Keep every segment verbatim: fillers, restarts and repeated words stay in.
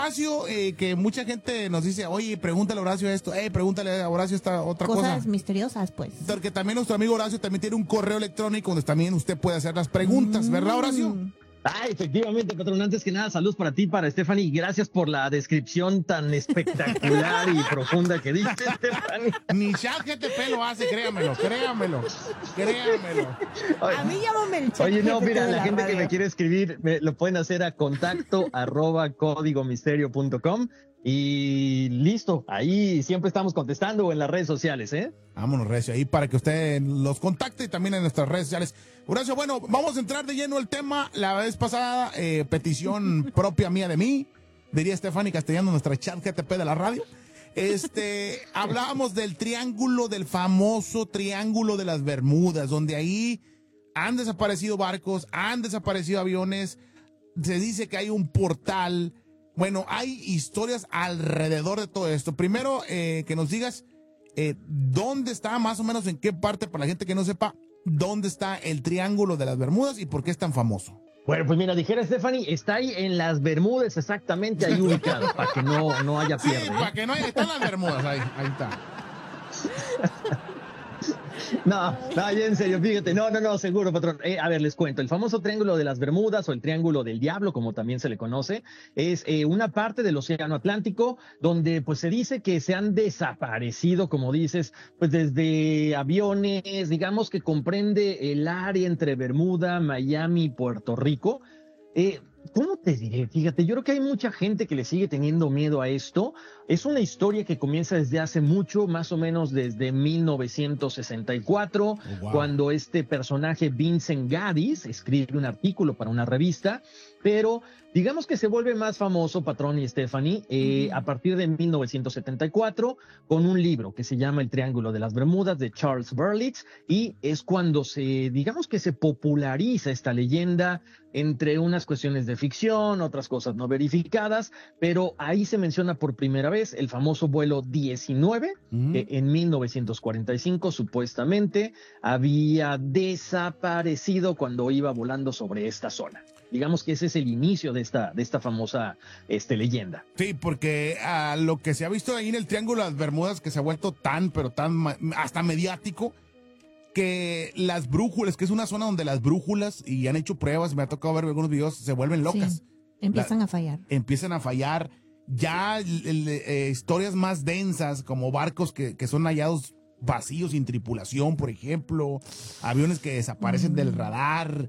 Horacio, eh, que mucha gente nos dice, oye, pregúntale a Horacio esto, eh, pregúntale a Horacio esta otra Cosas cosa. Cosas misteriosas, pues. Porque también nuestro amigo Horacio también tiene un correo electrónico donde también usted puede hacer las preguntas, mm. ¿verdad, Horacio? Ah, efectivamente, patrón. Antes que nada, saludos para ti, para Stephanie. Gracias por la descripción tan espectacular y profunda que diste, Stephanie. Ni ChatGPT lo hace, créamelo, créamelo, créamelo. Oye, a mí llámame el chat. Oye, no, mira, la, la gente radio. que me quiere escribir, me, lo pueden hacer a contacto arroba código misterio punto com. Y listo, ahí siempre estamos contestando en las redes sociales, ¿eh? Vámonos, Recio, ahí para que usted los contacte y también en nuestras redes sociales. Horacio, bueno, vamos a entrar de lleno al tema. La vez pasada, eh, petición propia mía de mí, diría Stephanie Castellano, nuestra chat G T P de la radio. Este, hablábamos del triángulo, del famoso triángulo de las Bermudas, donde ahí han desaparecido barcos, han desaparecido aviones, se dice que hay un portal. Bueno, hay historias alrededor de todo esto. Primero, eh, que nos digas eh, dónde está, más o menos en qué parte, para la gente que no sepa, dónde está el Triángulo de las Bermudas y por qué es tan famoso. Bueno, pues mira, dijera Stephanie, está ahí en las Bermudas, exactamente ahí ubicado, para que no, no haya pierde. Sí, para que no haya, están las Bermudas, ahí, ahí está. No, no, ya en serio, fíjate, no, no, no, seguro, patrón. Eh, a ver, les cuento, el famoso Triángulo de las Bermudas o el Triángulo del Diablo, como también se le conoce, es eh, una parte del Océano Atlántico donde pues se dice que se han desaparecido, como dices, pues desde aviones, digamos que comprende el área entre Bermuda, Miami y Puerto Rico. Eh, ¿Cómo te diré? Fíjate, yo creo que hay mucha gente que le sigue teniendo miedo a esto. Es una historia que comienza desde hace mucho, más o menos desde mil novecientos sesenta y cuatro, oh, wow. Cuando este personaje Vincent Gaddis escribe un artículo para una revista, pero digamos que se vuelve más famoso, patrón y Stephanie, eh, mm. a partir de mil novecientos setenta y cuatro, con un libro que se llama El Triángulo de las Bermudas, de Charles Berlitz, y es cuando se, digamos que se populariza esta leyenda entre unas cuestiones de ficción, otras cosas no verificadas, pero ahí se menciona por primera vez el famoso vuelo diecinueve, mm. que en mil novecientos cuarenta y cinco supuestamente había desaparecido cuando iba volando sobre esta zona. Digamos que ese es el inicio de esta, de esta famosa este, leyenda. Sí, porque uh, lo que se ha visto ahí en el Triángulo de las Bermudas, que se ha vuelto tan, pero tan, hasta mediático, que las brújulas, que es una zona donde las brújulas, y han hecho pruebas, me ha tocado ver algunos videos, se vuelven locas. Sí, empiezan La, a fallar. Empiezan a fallar. Ya el, el, eh, historias más densas, como barcos que, que son hallados vacíos, sin tripulación, por ejemplo, aviones que desaparecen mm. del radar,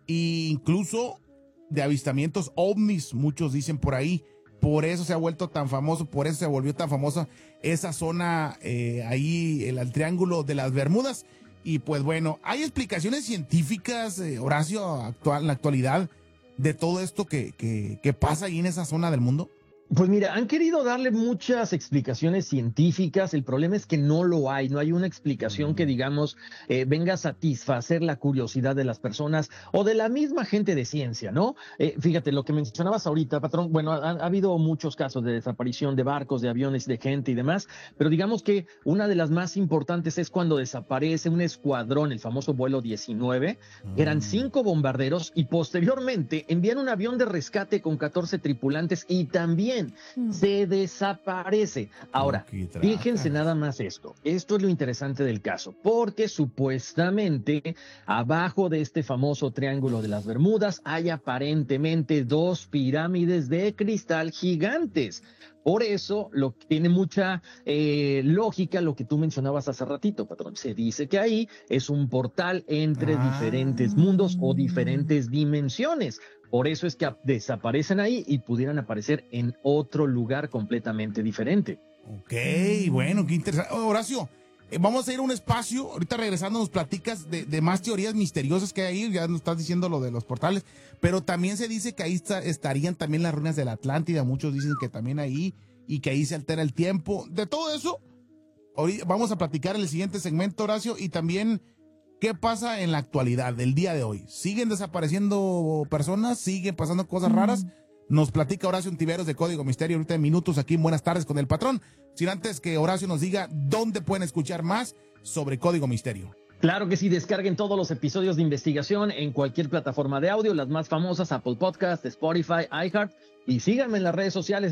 e incluso de avistamientos ovnis, muchos dicen por ahí. Por eso se ha vuelto tan famoso, por eso se volvió tan famosa esa zona eh, ahí, el, el Triángulo de las Bermudas. Y pues bueno, hay explicaciones científicas, eh, Horacio, actual, en la actualidad, de todo esto que, que, que pasa ahí en esa zona del mundo. Pues mira, han querido darle muchas explicaciones científicas, el problema es que no lo hay, no hay una explicación que digamos eh, venga a satisfacer la curiosidad de las personas o de la misma gente de ciencia, ¿no? Eh, fíjate, lo que mencionabas ahorita, patrón, bueno, ha, ha habido muchos casos de desaparición de barcos, de aviones, de gente y demás, pero digamos que una de las más importantes es cuando desaparece un escuadrón, el famoso vuelo diecinueve, mm. eran cinco bombarderos y posteriormente envían un avión de rescate con catorce tripulantes y también se desaparece. Ahora, fíjense nada más esto. Esto es lo interesante del caso, porque supuestamente abajo de este famoso Triángulo de las Bermudas hay aparentemente dos pirámides de cristal gigantes. Por eso lo que tiene mucha eh, lógica lo que tú mencionabas hace ratito, patrón. Se dice que ahí es un portal entre ah. diferentes mundos o diferentes dimensiones. Por eso es que desaparecen ahí y pudieran aparecer en otro lugar completamente diferente. Ok, bueno, qué interesante. Oh, Horacio, eh, vamos a ir a un espacio. Ahorita regresando nos platicas de, de más teorías misteriosas que hay ahí. Ya nos estás diciendo lo de los portales. Pero también se dice que ahí está, estarían también las ruinas de la Atlántida. Muchos dicen que también ahí y que ahí se altera el tiempo. De todo eso, ahorita vamos a platicar en el siguiente segmento, Horacio, y también ¿qué pasa en la actualidad, del día de hoy? ¿Siguen desapareciendo personas? ¿Siguen pasando cosas raras? Nos platica Horacio Ontiveros de Código Misterio ahorita en minutos aquí en Buenas Tardes con el Patrón. Sin antes que Horacio nos diga dónde pueden escuchar más sobre Código Misterio. Claro que sí, descarguen todos los episodios de investigación en cualquier plataforma de audio, las más famosas, Apple Podcast, Spotify, iHeart, y síganme en las redes sociales.